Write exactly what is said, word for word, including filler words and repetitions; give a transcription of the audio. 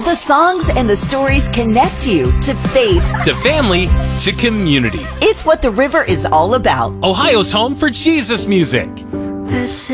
The songs and the stories connect you to faith, to family, to community. It's what the river is all about. Ohio's home for Jesus music. This